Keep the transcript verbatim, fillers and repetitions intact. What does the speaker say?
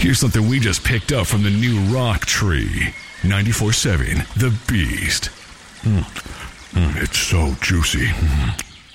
Here's something we just picked up from the new rock tree. ninety-four point seven, The Beast. Mm. Mm, it's so juicy. Mm.